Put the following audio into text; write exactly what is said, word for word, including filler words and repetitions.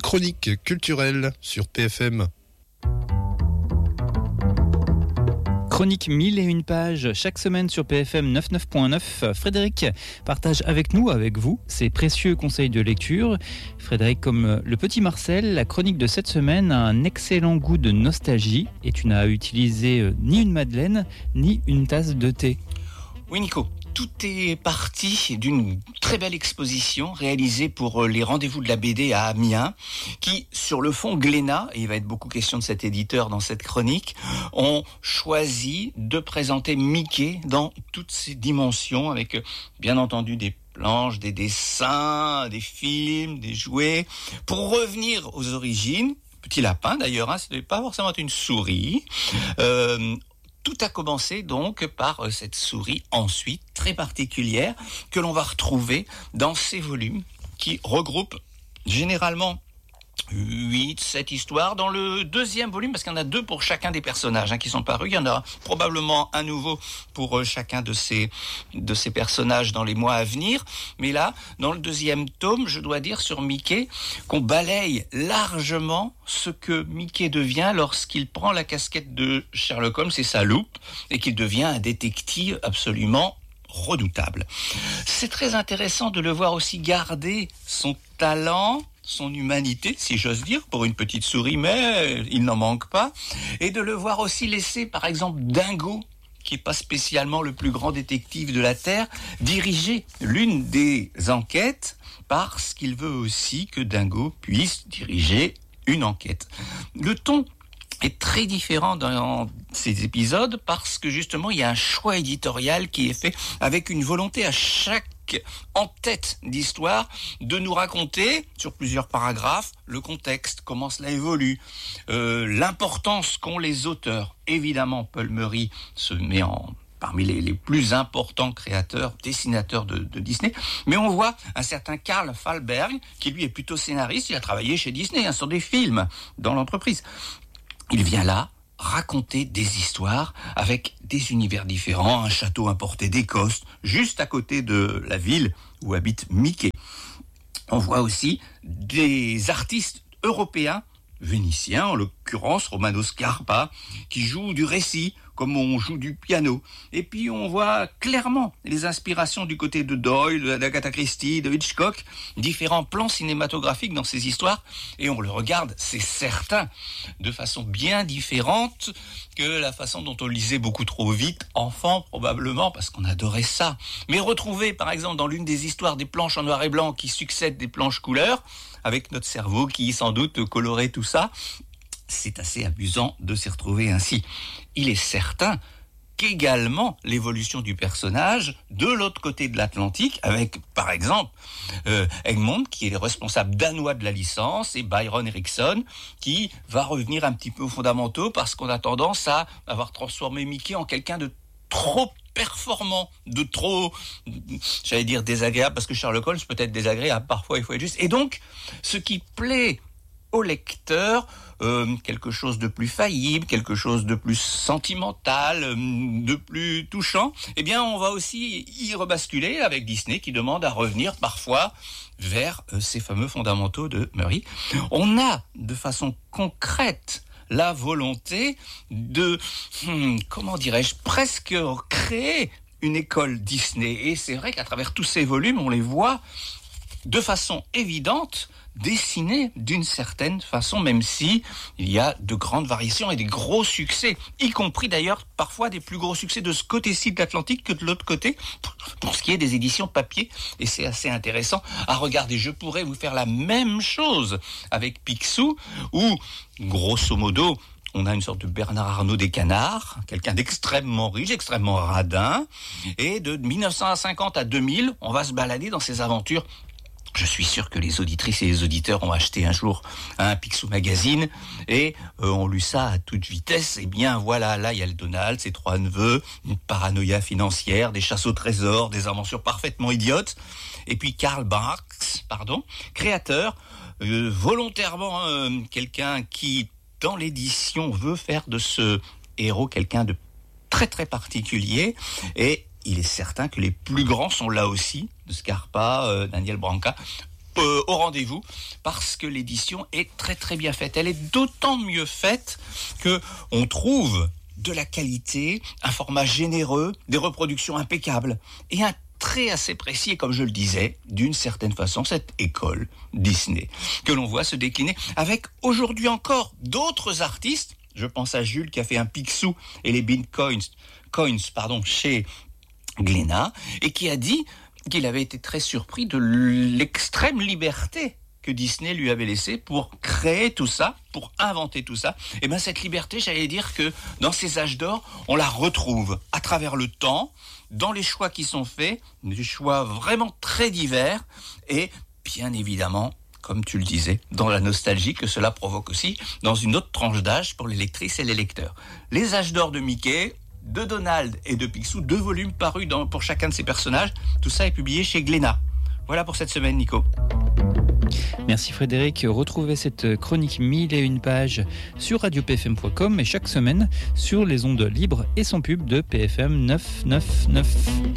chronique culturelle sur P F M. Chronique mille et une pages chaque semaine sur P F M quatre-vingt-neuf point neuf. Frédéric partage avec nous, avec vous, ses précieux conseils de lecture. Frédéric, comme le petit Marcel, la chronique de cette semaine a un excellent goût de nostalgie et tu n'as utilisé ni une madeleine ni une tasse de thé. Oui Nico, tout est parti d'une très belle exposition réalisée pour les rendez-vous de la B D à Amiens, qui, sur le fond Glénat, et il va être beaucoup question de cet éditeur dans cette chronique, ont choisi de présenter Mickey dans toutes ses dimensions, avec bien entendu des planches, des dessins, des films, des jouets, pour revenir aux origines. Petit lapin d'ailleurs, hein, ce n'est pas forcément une souris. Euh, Tout a commencé donc par cette souris ensuite très particulière que l'on va retrouver dans ces volumes qui regroupent généralement huit, sept histoires. Dans le deuxième volume, parce qu'il y en a deux pour chacun des personnages hein, qui sont parus, il y en aura probablement un nouveau pour euh, chacun de ces, de ces personnages dans les mois à venir. Mais là, dans le deuxième tome, je dois dire sur Mickey qu'on balaye largement ce que Mickey devient lorsqu'il prend la casquette de Sherlock Holmes et sa loupe, et qu'il devient un détective absolument redoutable. C'est très intéressant de le voir aussi garder son talent, son humanité, si j'ose dire, pour une petite souris, mais il n'en manque pas, et de le voir aussi laisser, par exemple, Dingo, qui n'est pas spécialement le plus grand détective de la Terre, diriger l'une des enquêtes, parce qu'il veut aussi que Dingo puisse diriger une enquête. Le ton est très différent dans ces épisodes, parce que justement, il y a un choix éditorial qui est fait avec une volonté à chaque en tête d'histoire de nous raconter sur plusieurs paragraphes le contexte, comment cela évolue, euh, l'importance qu'ont les auteurs. Évidemment, Paul Murray se met en parmi les, les plus importants créateurs, dessinateurs de, de Disney, mais on voit un certain Karl Falberg qui lui est plutôt scénariste. Il a travaillé chez Disney hein, sur des films dans l'entreprise. Il vient là raconter des histoires avec des univers différents, un château importé d'Écosse, juste à côté de la ville où habite Mickey. On voit aussi des artistes européens, vénitiens en l'occurrence, Romano Scarpa, qui jouent du récit comme on joue du piano. Et puis on voit clairement les inspirations du côté de Doyle, d'Agatha Christie, de Hitchcock, différents plans cinématographiques dans ces histoires, et on le regarde, c'est certain, de façon bien différente que la façon dont on lisait beaucoup trop vite, enfant probablement, parce qu'on adorait ça. Mais retrouver par exemple dans l'une des histoires des planches en noir et blanc qui succèdent des planches couleurs, avec notre cerveau qui sans doute colorait tout ça, c'est assez amusant de s'y retrouver ainsi. Il est certain qu'également l'évolution du personnage de l'autre côté de l'Atlantique, avec par exemple euh, Egmont qui est le responsable danois de la licence, et Byron Erickson qui va revenir un petit peu aux fondamentaux parce qu'on a tendance à avoir transformé Mickey en quelqu'un de trop performant, de trop, j'allais dire désagréable, parce que Sherlock Holmes peut être désagréable parfois, il faut être juste. Et donc, ce qui plaît au lecteur, euh, quelque chose de plus faillible, quelque chose de plus sentimental, euh, de plus touchant, eh bien on va aussi y rebasculer avec Disney qui demande à revenir parfois vers euh, ces fameux fondamentaux de Murray. On a de façon concrète la volonté de, hmm, comment dirais-je, presque créer une école Disney. Et c'est vrai qu'à travers tous ces volumes, on les voit de façon évidente dessiné d'une certaine façon, même si il y a de grandes variations et des gros succès, y compris d'ailleurs parfois des plus gros succès de ce côté-ci de l'Atlantique que de l'autre côté, pour ce qui est des éditions papier, et c'est assez intéressant à regarder. Je pourrais vous faire la même chose avec Picsou, où, grosso modo, on a une sorte de Bernard Arnault des canards, quelqu'un d'extrêmement riche, extrêmement radin, et de dix-neuf cent cinquante à deux mille, on va se balader dans ces aventures. Je suis sûr que les auditrices et les auditeurs ont acheté un jour un Picsou Magazine et euh, ont lu ça à toute vitesse. Et bien voilà, là il y a le Donald, ses trois neveux, une paranoïa financière, des chasses au trésor, des aventures parfaitement idiotes. Et puis Karl Barks, pardon, créateur, euh, volontairement euh, quelqu'un qui, dans l'édition, veut faire de ce héros quelqu'un de très très particulier. Et il est certain que les plus grands sont là aussi, de Scarpa, euh, Daniel Branca, euh, au rendez-vous, parce que l'édition est très très bien faite. Elle est d'autant mieux faite que on trouve de la qualité, un format généreux, des reproductions impeccables et un trait assez précis, et comme je le disais, d'une certaine façon, cette école Disney, que l'on voit se décliner avec aujourd'hui encore d'autres artistes. Je pense à Jules qui a fait un Picsou et les Bean Coins, coins, pardon, chez Glénat, et qui a dit qu'il avait été très surpris de l'extrême liberté que Disney lui avait laissée pour créer tout ça, pour inventer tout ça. Et bien cette liberté, j'allais dire que dans ces âges d'or, on la retrouve à travers le temps, dans les choix qui sont faits, des choix vraiment très divers, et bien évidemment, comme tu le disais, dans la nostalgie que cela provoque aussi, dans une autre tranche d'âge pour les lectrices et les lecteurs. Les âges d'or de Mickey, de Donald et de Picsou, deux volumes parus dans, pour chacun de ces personnages, tout ça est publié chez Glénat. Voilà pour cette semaine, Nico. Merci Frédéric. Retrouvez cette chronique mille et une pages sur radio p f m point com et chaque semaine sur les ondes libres et sans pub de P F M neuf cent quatre-vingt-neuf.